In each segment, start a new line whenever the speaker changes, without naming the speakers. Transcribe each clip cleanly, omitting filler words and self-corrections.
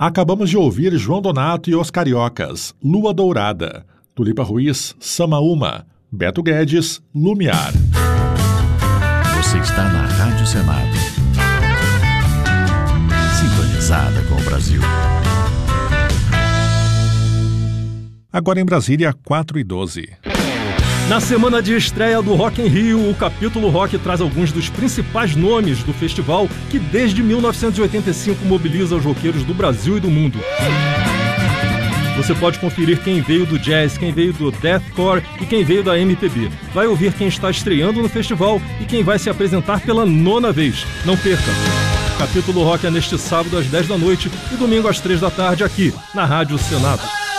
Acabamos de ouvir João Donato e Os Cariocas, Lua Dourada, Tulipa Ruiz, Samaúma, Beto Guedes, Lumiar.
Você está na Rádio Senado. Sintonizada com o Brasil.
Agora em Brasília, 4h12.
Na semana de estreia do Rock in Rio, o Capítulo Rock traz alguns dos principais nomes do festival que desde 1985 mobiliza os roqueiros do Brasil e do mundo. Você pode conferir quem veio do jazz, quem veio do deathcore e quem veio da MPB. Vai ouvir quem está estreando no festival e quem vai se apresentar pela 9ª vez. Não perca! Capítulo Rock é neste sábado às 10 da noite e domingo às 3 da tarde aqui, na Rádio Senado.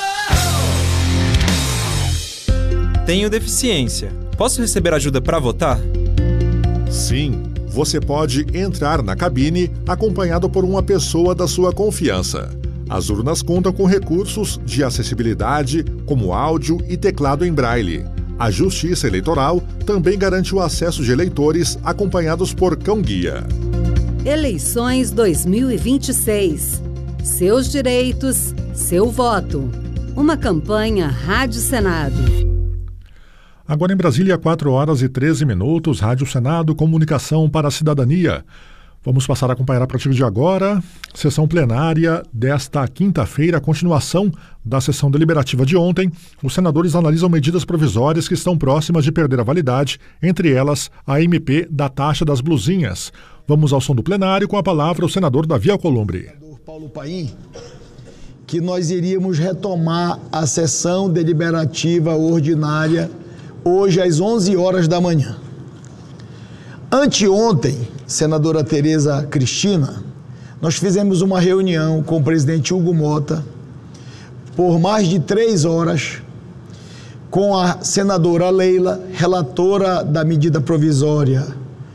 Tenho deficiência. Posso receber ajuda para votar?
Sim, você pode entrar na cabine acompanhado por uma pessoa da sua confiança. As urnas contam com recursos de acessibilidade, como áudio e teclado em braille. A Justiça Eleitoral também garante o acesso de eleitores acompanhados por cão-guia.
Eleições 2026. Seus direitos, seu voto. Uma campanha Rádio Senado.
Agora em Brasília, 4h13, Rádio Senado, comunicação para a cidadania. Vamos passar a acompanhar a partir de agora, sessão plenária desta quinta-feira, a continuação da sessão deliberativa de ontem. Os senadores analisam medidas provisórias que estão próximas de perder a validade, entre elas a MP da taxa das blusinhas. Vamos ao som do plenário, com a palavra o senador Davi Alcolumbre.
Paulo Paim, que nós iríamos retomar a sessão deliberativa ordinária hoje às 11 horas da manhã. Anteontem, senadora Tereza Cristina, nós fizemos uma reunião com o presidente Hugo Mota por mais de 3 horas com a senadora Leila, relatora da medida provisória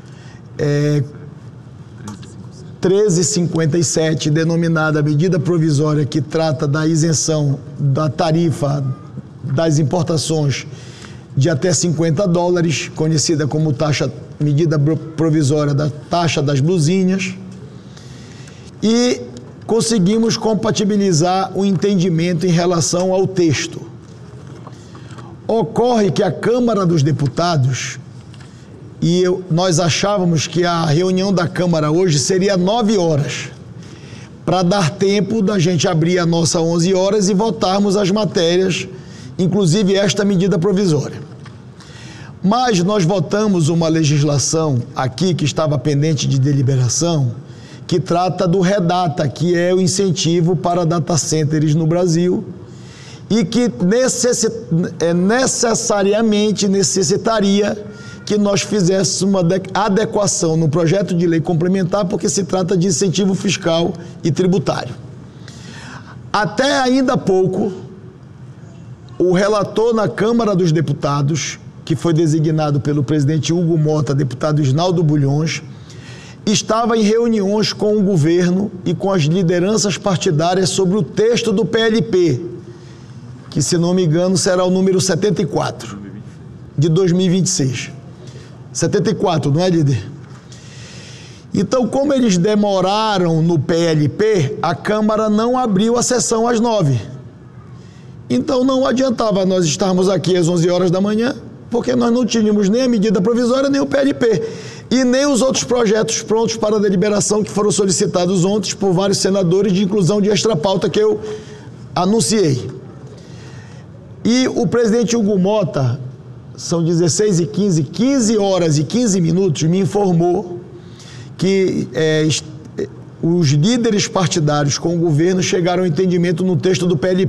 1357, denominada medida provisória que trata da isenção da tarifa das importações de até $50, conhecida como medida provisória da taxa das blusinhas, e conseguimos compatibilizar o entendimento em relação ao texto. Ocorre que a Câmara dos Deputados, nós achávamos que a reunião da Câmara hoje seria 9 horas, para dar tempo da gente abrir a nossa 11 horas e votarmos as matérias, inclusive esta medida provisória. Mas nós votamos uma legislação aqui que estava pendente de deliberação, que trata do REDATA, que é o incentivo para data centers no Brasil, e que necessariamente necessitaria que nós fizéssemos uma adequação no projeto de lei complementar, porque se trata de incentivo fiscal e tributário. Até ainda há pouco, o relator na Câmara dos Deputados, que foi designado pelo presidente Hugo Mota, deputado Isnaldo Bulhões, estava em reuniões com o governo e com as lideranças partidárias sobre o texto do PLP, que, se não me engano, será o número 74, de 2026. 74, não é, líder? Então, como eles demoraram no PLP, a Câmara não abriu a sessão às 9. Então, não adiantava nós estarmos aqui às 11 horas da manhã, porque nós não tínhamos nem a medida provisória, nem o PLP, e nem os outros projetos prontos para a deliberação que foram solicitados ontem por vários senadores de inclusão de extra-pauta que eu anunciei. E o presidente Hugo Mota, são 16h15, 15 horas e 15 minutos, me informou que os líderes partidários com o governo chegaram ao entendimento no texto do PLP.